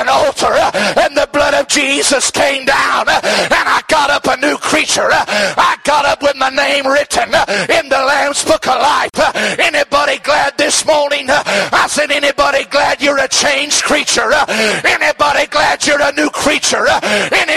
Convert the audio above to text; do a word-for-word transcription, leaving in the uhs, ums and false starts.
an altar, and the blood of Jesus came down, and I got up a new creature. I got up with my name written in the Lamb's Book of Life. Anybody glad this morning? I said, anybody glad you're a changed creature? Anybody glad you're a new creature? Anybody